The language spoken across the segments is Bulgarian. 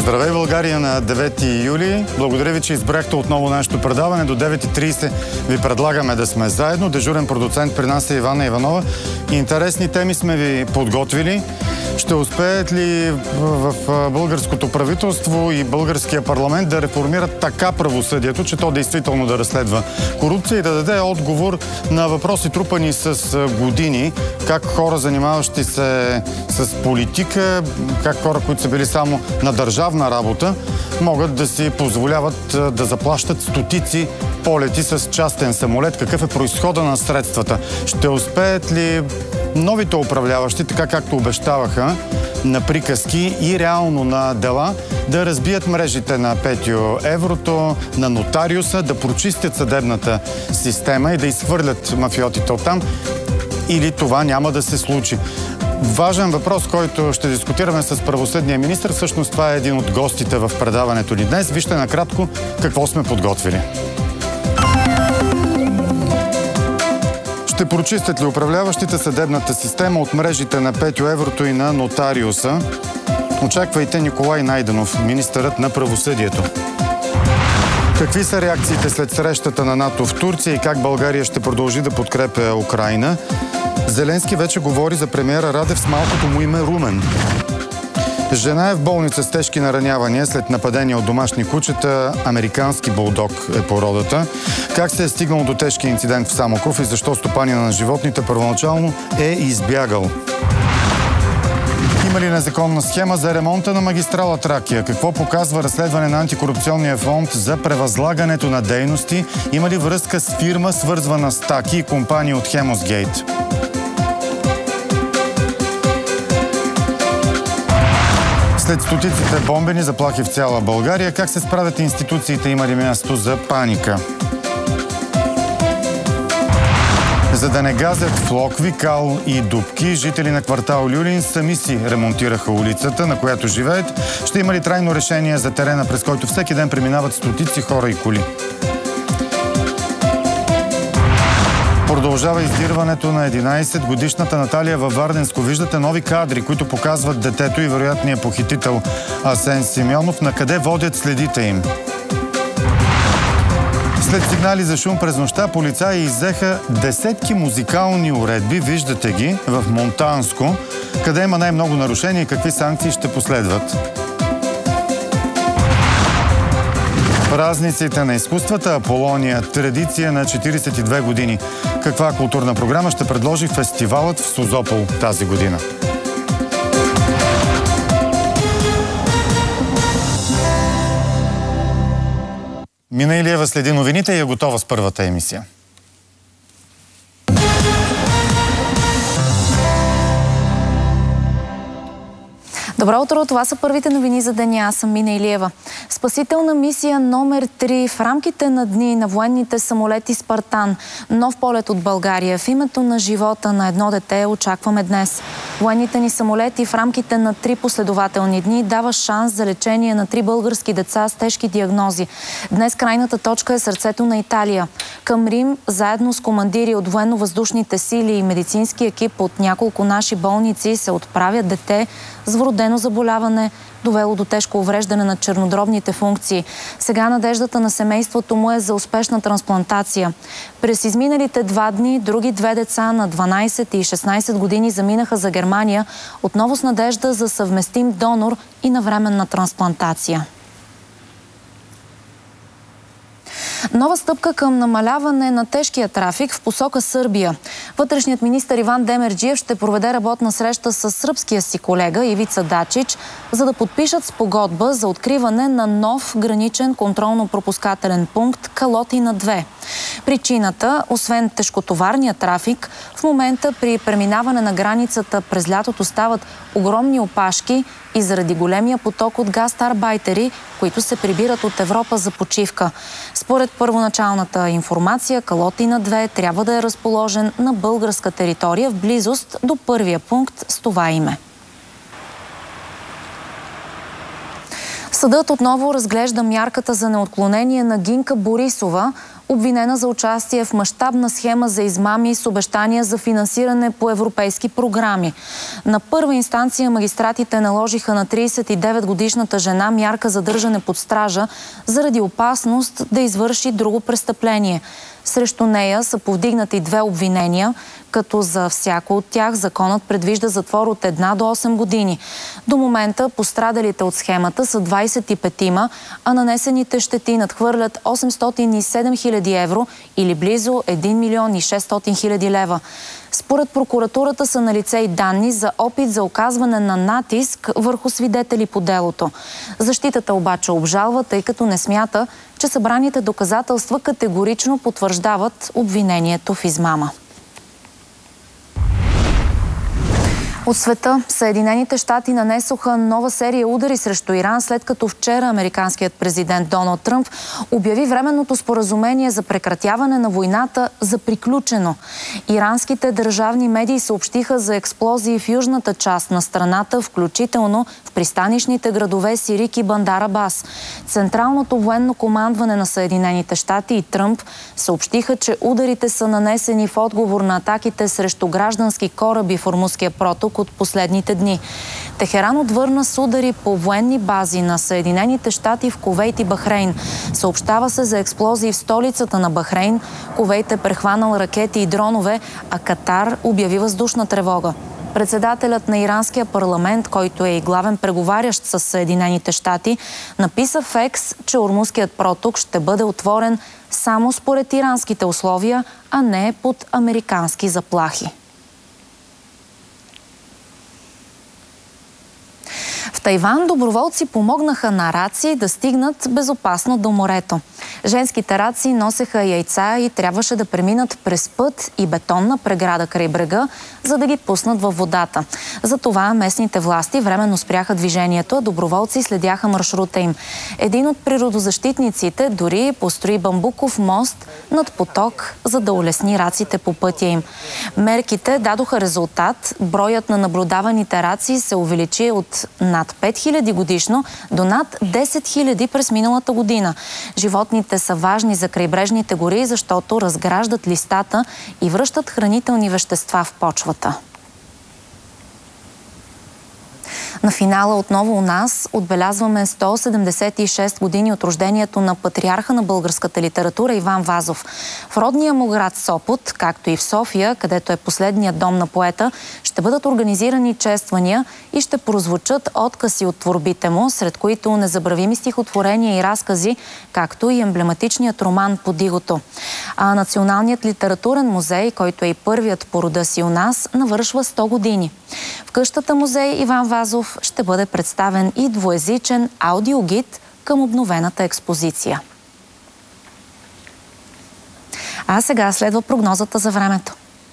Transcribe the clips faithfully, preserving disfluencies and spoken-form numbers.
Здравей, България, на девети юли. Благодаря ви, че избрахте отново нашето предаване. До девет и трийсет ви предлагаме да сме заедно. Дежурен продуцент при нас е Ивана Иванова. Интересни теми сме ви подготвили. Ще успеят ли в българското правителство и българския парламент да реформират така правосъдието, че то действително да разследва корупция и да даде отговор на въпроси трупани с години, как хора, занимаващи се с политика, как хора, които са били само на държавна работа, могат да си позволяват да заплащат стотици полети с частен самолет. Какъв е произхода на средствата? Ще успеят ли новите управляващи, така както обещаваха, на приказки и реално на дела, да разбият мрежите на Петю Еврото, на нотариуса, да прочистят съдебната система и да изхвърлят мафиотите оттам? Или това няма да се случи? Важен въпрос, който ще дискутираме с правосъдния министър. Всъщност това е един от гостите в предаването ни днес. Вижте накратко какво сме подготвили. Ще прочистят ли управляващите съдебната система от мрежите на Петю Еврото и на нотариуса? Очаквайте Николай Найденов, министърът на правосъдието. Какви са реакциите след срещата на НАТО в Турция и как България ще продължи да подкрепя Украйна? Зеленски вече говори за премиера Радев с малкото му име Румен. Жена е в болница с тежки наранявания след нападение от домашни кучета. Американски булдог е породата. Как се е стигнал до тежки инцидент в Самоков и защо стопанина на животните първоначално е избягал? Има ли незаконна схема за ремонта на магистрала Тракия? Какво показва разследване на антикорупционния фонд за превъзлагането на дейности? Има ли връзка с фирма, свързвана с Таки и компания от Хемосгейт? След стотиците бомбени заплахи в цяла България, как се справят институциите? Има ли място за паника? За да не газят флокви, кал и дупки, жители на квартал Люлин сами си ремонтираха улицата, на която живеят. Ще има ли трайно решение за терена, през който всеки ден преминават стотици хора и коли? Продължава издирването на единайсетгодишната Наталия във Варденско. Виждате нови кадри, които показват детето и вероятния похитител Асен Симеонов. На къде водят следите им? След сигнали за шум през нощта, полицаи иззеха десетки музикални уредби, виждате ги, в Монтанско. Къде има най-много нарушения и какви санкции ще последват? Празниците на изкуствата, Аполония, традиция на четирийсет и две години. Каква културна програма ще предложи фестивалът в Созопол тази година? Мина Илиева следи новините и е готова с първата емисия. Добро утро, това са първите новини за деня. Аз съм Мина Илиева. Спасителна мисия номер три в рамките на дни на военните самолети Спартан. Нов полет от България в името на живота на едно дете очакваме днес. Военните ни самолети в рамките на три последователни дни дава шанс за лечение на три български деца с тежки диагнози. Днес крайната точка е сърцето на Италия. Към Рим, заедно с командири от военно-въздушните сили и медицински екип от няколко наши болници, се отправят дете с вродено заболяване, довело до тежко увреждане на чернодробните функции. Сега надеждата на семейството му е за успешна трансплантация. През изминалите два дни други две деца на дванайсет и шестнайсет години заминаха за Германия, отново с надежда за съвместим донор и навременна трансплантация. Нова стъпка към намаляване на тежкия трафик в посока Сърбия. Вътрешният министър Иван Демерджиев ще проведе работна среща с сръбския си колега Ивица Дачич, за да подпишат спогодба за откриване на нов граничен контролно-пропускателен пункт Калотина две. Причината, освен тежкотоварния трафик, в момента при преминаване на границата през лятото стават огромни опашки и заради големия поток от гастарбайтери, които се прибират от Европа за почивка. Според първоначалната информация, Калотина две трябва да е разположен на българска територия в близост до първия пункт с това име. Съдът отново разглежда мярката за неотклонение на Гинка Борисова обвинена за участие в мащабна схема за измами с обещания за финансиране по европейски програми. На първа инстанция магистратите наложиха на тридесет и девет годишната жена мярка задържане под стража заради опасност да извърши друго престъпление. Срещу нея са повдигнати две обвинения, като за всяко от тях законът предвижда затвор от една до осем години. До момента пострадалите от схемата са двадесет и петима, а нанесените щети надхвърлят осемстотин и седем хиляди евро или близо един милион и шестстотин хиляди лева. Според прокуратурата са налице и данни за опит за оказване на натиск върху свидетели по делото. Защитата обаче обжалва, тъй като не смята, че събраните доказателства категорично потвърждават обвинението в измама. От света Съединените щати нанесоха нова серия удари срещу Иран, след като вчера американският президент Доналд Тръмп обяви временното споразумение за прекратяване на войната за приключено. Иранските държавни медии съобщиха за експлозии в южната част на страната, включително в пристанищните градове Сирик и Бандар Абас. Централното военно командване на Съединените щати и Тръмп съобщиха, че ударите са нанесени в отговор на атаките срещу граждански кораби в Ормузския проток от последните дни. Техеран отвърна с удари по военни бази на Съединените щати в Кувейт и Бахрейн. Съобщава се за експлозии в столицата на Бахрейн. Кувейт е прехванал ракети и дронове, а Катар обяви въздушна тревога. Председателят на иранския парламент, който е и главен преговарящ с Съединените щати, написа в Екс, че Ормузският проток ще бъде отворен само според иранските условия, а не под американски заплахи. В Тайван доброволци помогнаха на раци да стигнат безопасно до морето. Женските раци носеха яйца и трябваше да преминат през път и бетонна преграда край брега, за да ги пуснат във водата. Затова местните власти временно спряха движението, а доброволци следяха маршрута им. Един от природозащитниците дори построи бамбуков мост над поток, за да улесни раците по пътя им. Мерките дадоха резултат. Броят на наблюдаваните раци се увеличи от над пет хиляди годишно до над десет хиляди през миналата година. Животните са важни за крайбрежните гори, защото разграждат листата и връщат хранителни вещества в почвата. На финала отново у нас отбелязваме сто седемдесет и шест години от рождението на патриарха на българската литература Иван Вазов. В родния му град Сопот, както и в София, където е последният дом на поета, ще бъдат организирани чествания и ще прозвучат откъси от творбите му, сред които незабравими стихотворения и разкази, както и емблематичният роман "Под игото". А Националният литературен музей, който е и първият по рода си у нас, навършва сто години. В къщата музей Иван Вазов ще бъде представен и двуезичен аудиогид към обновената експозиция. А сега следва прогнозата за времето.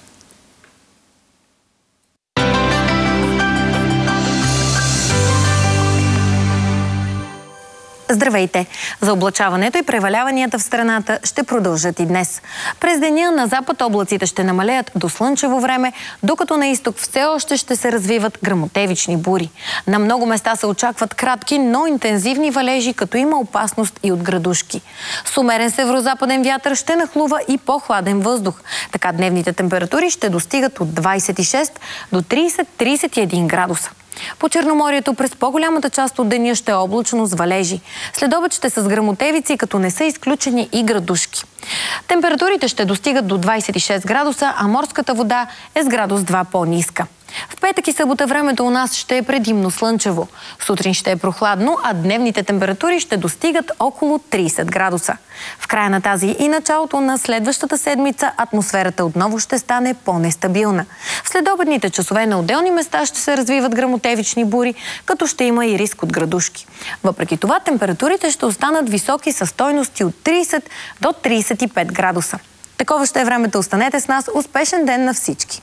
Здравейте! Заоблачаването и преваляванията в страната ще продължат и днес. През деня на запад облаците ще намалеят до слънчево време, докато на изток все още ще се развиват гръмотевични бури. На много места се очакват кратки, но интензивни валежи, като има опасност и от градушки. С умерен северозападен вятър ще нахлува и по-хладен въздух. Така дневните температури ще достигат от двадесет и шест до тридесет до тридесет и един градуса. По Черноморието през по-голямата част от деня ще е облачно с валежи. Следобед ще са с гръмотевици, като не са изключени и градушки. Температурите ще достигат до двадесет и шест градуса, а морската вода е с градус два по-ниска. В петък и събота времето у нас ще е предимно слънчево. Сутрин ще е прохладно, а дневните температури ще достигат около тридесет градуса. В края на тази и началото на следващата седмица атмосферата отново ще стане по-нестабилна. В следобедните часове на отделни места ще се развиват гръмотевични бури, като ще има и риск от градушки. Въпреки това, температурите ще останат високи със стойности от тридесет до тридесет и пет градуса. Такова ще е времето. Останете с нас. Успешен ден на всички!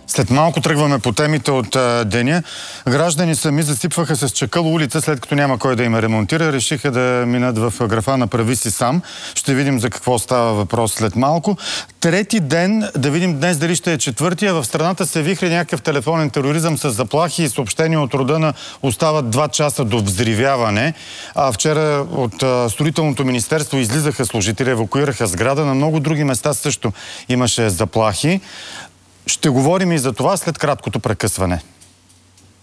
След малко тръгваме по темите от а, деня. Граждани сами засипваха с чакъл улица, след като няма кой да им ремонтира. Решиха да минат в графа "Направи си сам". Ще видим за какво става въпрос след малко. Трети ден, да видим днес дали ще е четвъртия. В страната се вихри някакъв телефонен тероризъм с заплахи и съобщения от рода на "остават два часа до взривяване". А вчера от а, строителното министерство излизаха служители, евакуираха сграда. На много други места също имаше заплахи. Ще говорим и за това след краткото прекъсване.